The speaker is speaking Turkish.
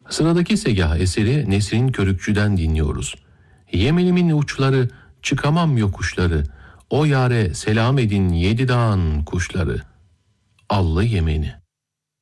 Sıradaki segah eseri Nesrin Körükçü'den dinliyoruz. Yemenimin uçları, çıkamam yokuşları, o yare selam edin 7 dağın kuşları. Allı Yemeni.